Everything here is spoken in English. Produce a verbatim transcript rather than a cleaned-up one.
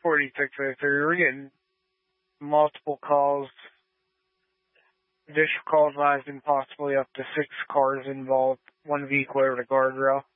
forty-six oh three. We're getting multiple calls. Additional calls advising possibly up to six cars involved. One vehicle over the guardrail.